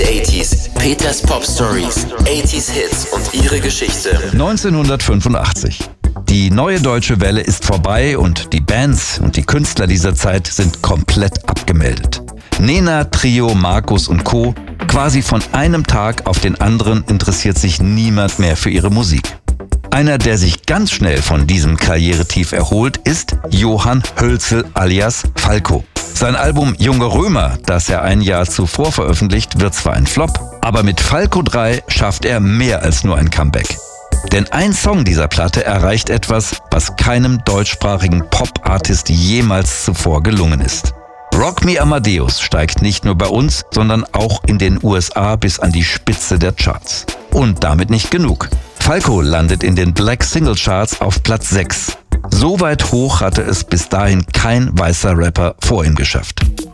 80s. Peters Pop Stories, 80s Hits und ihre Geschichte. 1985. Die neue deutsche Welle ist vorbei und die Bands und die Künstler dieser Zeit sind komplett abgemeldet. Nena, Trio, Markus und Co. Quasi von einem Tag auf den anderen interessiert sich niemand mehr für ihre Musik. Einer, der sich ganz schnell von diesem Karrieretief erholt, ist Johann Hölzel alias Falco. Sein Album Junge Römer, das er ein Jahr zuvor veröffentlicht, wird zwar ein Flop, aber mit Falco 3 schafft er mehr als nur ein Comeback. Denn ein Song dieser Platte erreicht etwas, was keinem deutschsprachigen Pop-Artist jemals zuvor gelungen ist. Rock Me Amadeus steigt nicht nur bei uns, sondern auch in den USA bis an die Spitze der Charts. Und damit nicht genug. Falco landet in den Black Single Charts auf Platz 6. So weit hoch hatte es bis dahin kein weißer Rapper vor ihm geschafft.